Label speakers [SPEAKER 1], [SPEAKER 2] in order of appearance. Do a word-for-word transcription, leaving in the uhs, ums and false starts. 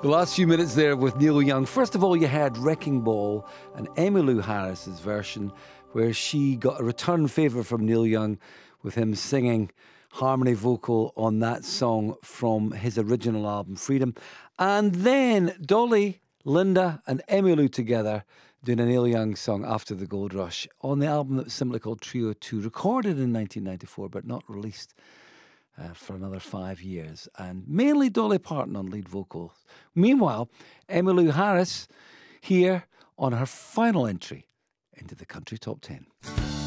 [SPEAKER 1] The last few minutes there with Neil Young. First of all, you had Wrecking Ball and Emmylou Harris's version, where she got a return favour from Neil Young with him singing harmony vocal on that song from his original album, Freedom. And then Dolly, Linda and Emmylou together doing a Neil Young song, After the Gold Rush, on the album that was simply called Trio two, recorded in nineteen ninety-four but not released Uh, for another five years, and mainly Dolly Parton on lead vocals. Meanwhile, Emmylou Harris here on her final entry into the country top ten.